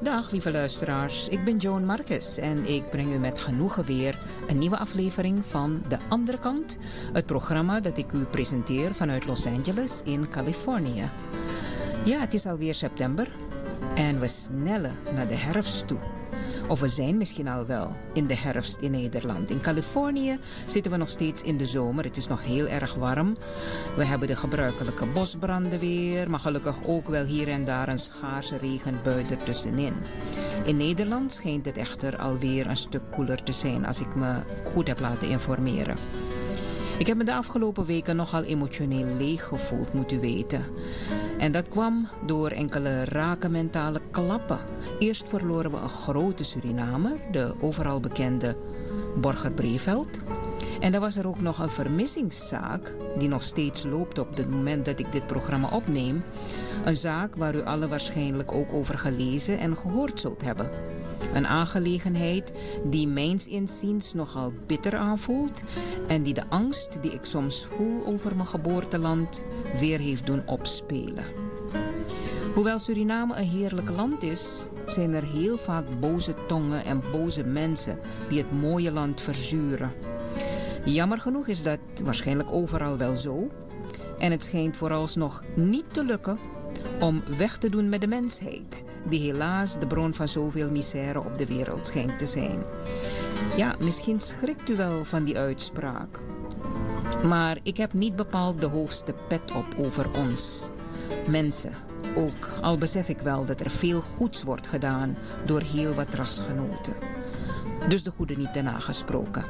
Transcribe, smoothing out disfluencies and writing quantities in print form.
Dag lieve luisteraars, ik ben Joan Marcus en ik breng u met genoegen weer een nieuwe aflevering van De Andere Kant. Het programma dat ik u presenteer vanuit Los Angeles in Californië. Ja, het is alweer september en we snellen naar de herfst toe. Of we zijn misschien al wel in de herfst in Nederland. In Californië zitten we nog steeds in de zomer. Het is nog heel erg warm. We hebben de gebruikelijke bosbranden weer. Maar gelukkig ook wel hier en daar een schaarse regenbui ertussenin. In Nederland schijnt het echter alweer een stuk koeler te zijn als ik me goed heb laten informeren. Ik heb me de afgelopen weken nogal emotioneel leeg gevoeld, moet u weten. En dat kwam door enkele rake mentale klappen. Eerst verloren we een grote Surinamer, de overal bekende Borger Breveld. En dan was er ook nog een vermissingszaak die nog steeds loopt op het moment dat ik dit programma opneem. Een zaak waar u allen waarschijnlijk ook over gelezen en gehoord zult hebben. Een aangelegenheid die mijns inziens nogal bitter aanvoelt en die de angst die ik soms voel over mijn geboorteland weer heeft doen opspelen. Hoewel Suriname een heerlijk land is, zijn er heel vaak boze tongen en boze mensen die het mooie land verzuren. Jammer genoeg is dat waarschijnlijk overal wel zo. En het schijnt vooralsnog niet te lukken om weg te doen met de mensheid, die helaas de bron van zoveel misère op de wereld schijnt te zijn. Ja, misschien schrikt u wel van die uitspraak. Maar ik heb niet bepaald de hoogste pet op over ons mensen. Ook al besef ik wel dat er veel goeds wordt gedaan door heel wat rasgenoten. Dus de goede niet te nagesproken.